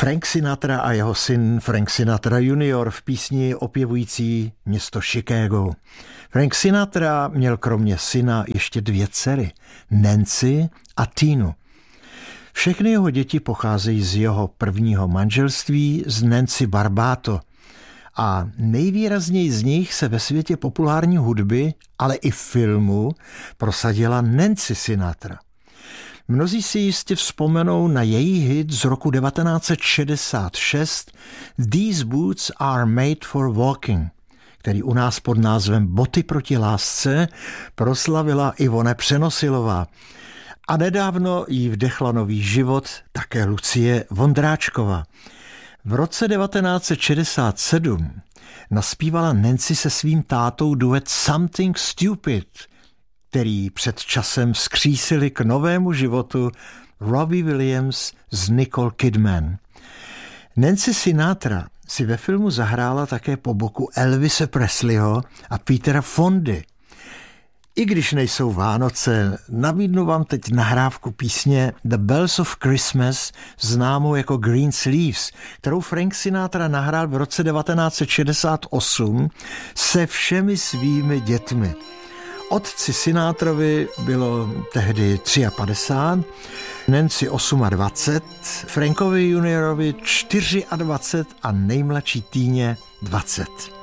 Frank Sinatra a jeho syn Frank Sinatra Jr. v písni opěvující město Chicago. Frank Sinatra měl kromě syna ještě 2 dcery, Nancy a Tinu. Všechny jeho děti pocházejí z jeho prvního manželství s Nancy Barbato a nejvýrazněji z nich se ve světě populární hudby, ale i filmu prosadila Nancy Sinatra. Mnozí si jistě vzpomenou na její hit z roku 1966 These Boots Are Made for Walking, který u nás pod názvem Boty proti lásce proslavila Ivone Přenosilová. A nedávno jí vdechla nový život také Lucie Vondráčková. V roce 1967 naspívala Nancy se svým tátou duet Something Stupid, který před časem vzkřísili k novému životu Robbie Williams s Nicole Kidman. Nancy Sinatra si ve filmu zahrála také po boku Elvise Presleyho a Petera Fondy. I když nejsou Vánoce, nabídnu vám teď nahrávku písně The Bells of Christmas, známou jako Green Sleeves, kterou Frank Sinatra nahrál v roce 1968 se všemi svými dětmi. Otci Sinatrovi bylo tehdy 53, Nancy 28, Frankovi juniorovi 24 a nejmladší Týně 20.